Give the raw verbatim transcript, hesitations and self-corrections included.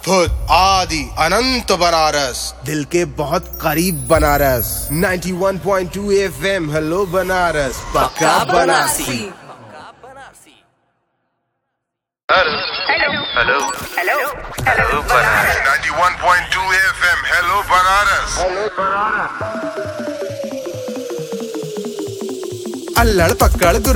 अद्भुत आदि अनंत बनारस, दिल के बहुत करीब बनारस। इक्यानवे पॉइंट दो एफएम हेलो बनारस, पक्का Banarasi. Hello hello hello hello Banaras. इक्यानवे पॉइंट दो एफएम हेलो बनारस। अल्लड़ पकड़